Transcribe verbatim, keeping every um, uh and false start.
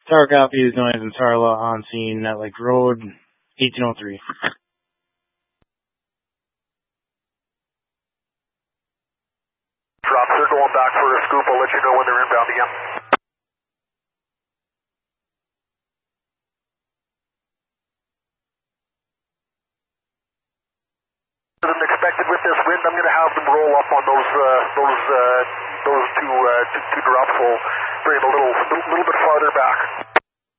Tower copies, noise and Sarla on scene, Net Lake Road, eighteen oh three. Drops, they're going back for a scoop. I'll let you know when they're inbound again. Than expected with this wind, I'm going to have them roll up on those uh, those uh, those two, uh, two two drops. We'll bring it a little little bit farther back.